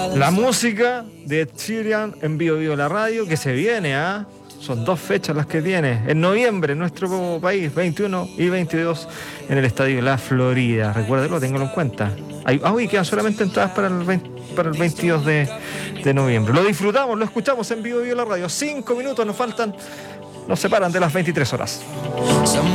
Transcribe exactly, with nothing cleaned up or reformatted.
La música de Ed Sheeran en Vivo Vivo la Radio, que se viene, ¿ah? ¿eh? Son dos fechas las que tiene. En noviembre en nuestro país, veintiuno y veintidós, en el Estadio La Florida. Recuérdelo, téngalo en cuenta. Hay, ah, uy, quedan solamente entradas para el, veinte, para el veintidós de, de noviembre. Lo disfrutamos, lo escuchamos en Vivo Vivo la Radio. Cinco minutos nos faltan, nos separan de las veintitrés horas.